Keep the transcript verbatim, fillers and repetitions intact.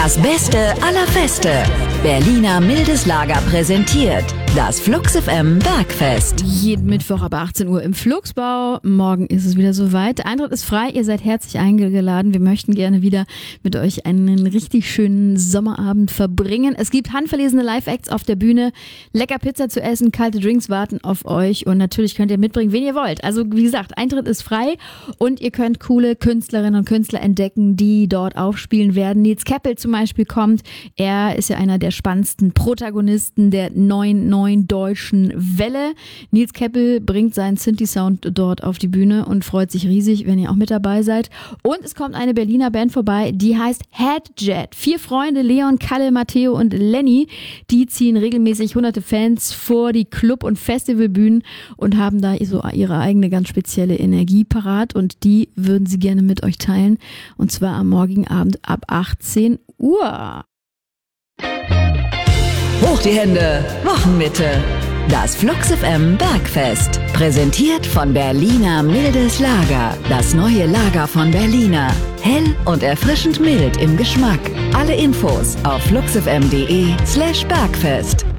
Das Beste aller Feste. Berliner Mildes Lager präsentiert das Flux F M Bergfest. Jeden Mittwoch ab achtzehn Uhr im Fluxbau. Morgen ist es wieder soweit. Eintritt ist frei, ihr seid herzlich eingeladen. Wir möchten gerne wieder mit euch einen richtig schönen Sommerabend verbringen. Es gibt handverlesene Live-Acts auf der Bühne, lecker Pizza zu essen, kalte Drinks warten auf euch und natürlich könnt ihr mitbringen, wen ihr wollt. Also wie gesagt, Eintritt ist frei und ihr könnt coole Künstlerinnen und Künstler entdecken, die dort aufspielen werden. Nils Keppel zum Beispiel kommt. Er ist ja einer der spannendsten Protagonisten der neuen, neuen deutschen Welle. Nils Keppel bringt seinen Synthi-Sound dort auf die Bühne und freut sich riesig, wenn ihr auch mit dabei seid. Und es kommt eine Berliner Band vorbei, die heißt Headjet. Vier Freunde, Leon, Kalle, Matteo und Lenny, die ziehen regelmäßig hunderte Fans vor die Club- und Festivalbühnen und haben da so ihre eigene ganz spezielle Energie parat und die würden sie gerne mit euch teilen. Und zwar am morgigen Abend ab achtzehn Uhr. Hoch die Hände, Wochenmitte. Das Flux F M Bergfest. Präsentiert von Berliner Mildes Lager. Das neue Lager von Berliner. Hell und erfrischend mild im Geschmack. Alle Infos auf fluxfm.de slash Bergfest.